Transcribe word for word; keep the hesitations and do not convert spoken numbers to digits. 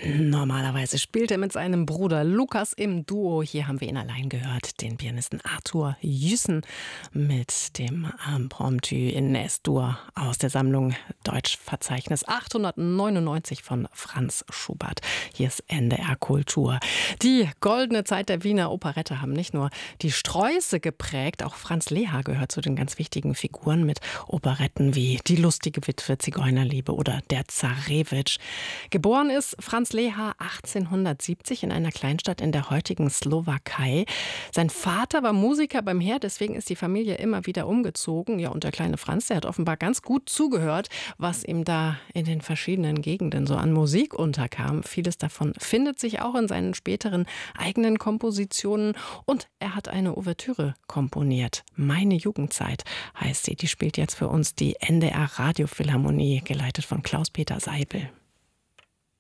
Normalerweise spielt er mit seinem Bruder Lukas im Duo. Hier haben wir ihn allein gehört, den Pianisten Arthur Jüssen mit dem Impromptu in S-Dur aus der Sammlung Deutschverzeichnis achthundertneunundneunzig von Franz Schubert. Hier ist N D R Kultur. Die goldene Zeit der Wiener Operette haben nicht nur die Sträuße geprägt, auch Franz Leha gehört zu den ganz wichtigen Figuren mit Operetten wie Die lustige Witwe, Zigeunerliebe oder Der Zarewitsch. Geboren ist Franz Leha achtzehnhundertsiebzig in einer Kleinstadt in der heutigen Slowakei. Sein Vater war Musiker beim Heer, deswegen ist die Familie immer wieder umgezogen. Ja, und der kleine Franz, der hat offenbar ganz gut zugehört, was ihm da in den verschiedenen Gegenden so an Musik unterkam. Vieles davon findet sich auch in seinen späteren eigenen Kompositionen. Und er hat eine Ouvertüre komponiert. Meine Jugendzeit heißt sie. Die spielt jetzt für uns die N D R Radiophilharmonie, geleitet von Klaus-Peter Seibel.